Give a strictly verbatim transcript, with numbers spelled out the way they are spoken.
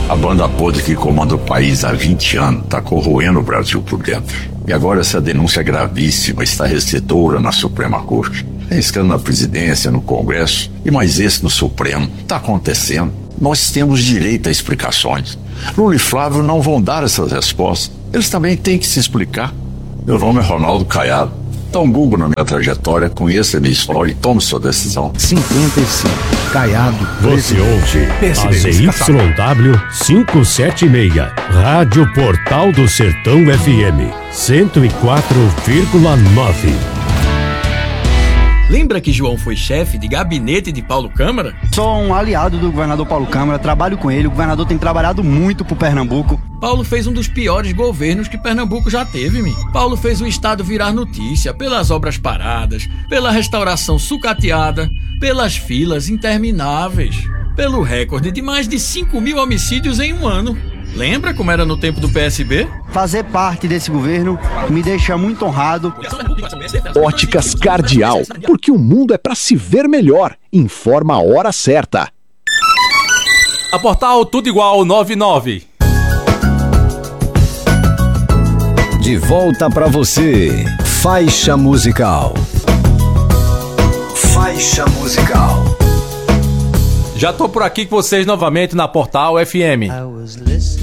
A banda podre que comanda o país há vinte anos está corroendo o Brasil por dentro. E agora essa denúncia gravíssima, estarrecedora na Suprema Corte. Tem escândalo na presidência, no Congresso e mais esse no Supremo. Está acontecendo. Nós temos direito a explicações. Lula e Flávio não vão dar essas respostas. Eles também têm que se explicar. Meu nome é Ronaldo Caiado. Dá um Google na minha trajetória, conheça a minha história e tome sua decisão. cinquenta e cinco. Caiado. Você ouve a Z Y W quinhentos e setenta e seis. Rádio Portal do Sertão F M. cento e quatro vírgula nove. Lembra que João foi chefe de gabinete de Paulo Câmara? Sou um aliado do governador Paulo Câmara, trabalho com ele. O governador tem trabalhado muito pro Pernambuco. Paulo fez um dos piores governos que Pernambuco já teve, mi. Paulo fez o estado virar notícia pelas obras paradas, pela restauração sucateada, pelas filas intermináveis, pelo recorde de mais de cinco mil homicídios em um ano. Lembra como era no tempo do P S B? Fazer parte desse governo me deixa muito honrado. Óticas Cardial, porque o mundo é para se ver melhor. Informa a hora certa. A Portal Tudo Igual noventa e nove. De volta pra você. Faixa musical. Faixa musical. Já tô por aqui com vocês novamente na Portal F M.